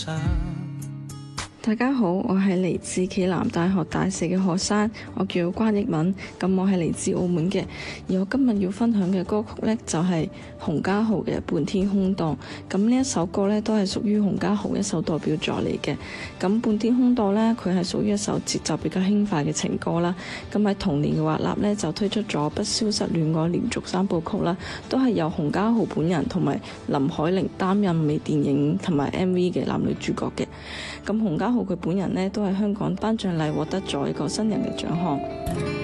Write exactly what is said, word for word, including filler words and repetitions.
大家好，我係嚟自暨南大學大四嘅學生，我叫關奕敏，咁我係嚟自澳門嘅，而我今日要分享嘅歌曲呢，就係洪嘉豪嘅《半天空檔》，咁呢一首歌呢，都係屬於洪嘉豪一首代表作嚟嘅。咁《半天空檔》呢，佢係屬於一首節奏比較輕快嘅情歌啦。咁喺同年嘅華納呢，就推出咗《不消失戀愛》連續三部曲啦，都係由洪嘉豪本人同埋林海玲擔任微電影同埋 M V 嘅男女主角嘅。咁洪嘉豪佢本人呢，都係香港頒獎禮獲得咗一個新人嘅獎項。